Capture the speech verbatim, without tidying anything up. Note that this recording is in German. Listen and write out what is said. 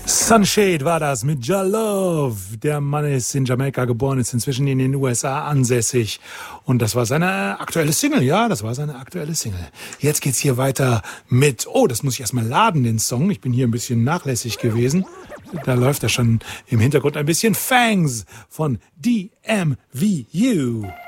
Sunshade war das mit Ja Love. Der Mann ist in Jamaika geboren, ist inzwischen in den U S A ansässig. Und das war seine aktuelle Single, ja, das war seine aktuelle Single. Jetzt geht's hier weiter mit, oh, das muss ich erstmal laden, den Song. Ich bin hier ein bisschen nachlässig gewesen. Da läuft ja schon im Hintergrund ein bisschen Fangs von D M V U.